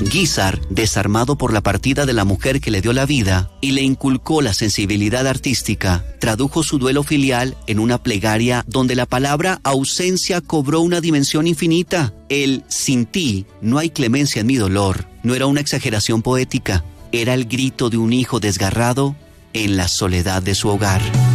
Guízar, desarmado por la partida de la mujer que le dio la vida y le inculcó la sensibilidad artística, tradujo su duelo filial en una plegaria donde la palabra ausencia cobró una dimensión infinita. El sin ti no hay clemencia en mi dolor no era una exageración poética, era el grito de un hijo desgarrado en la soledad de su hogar.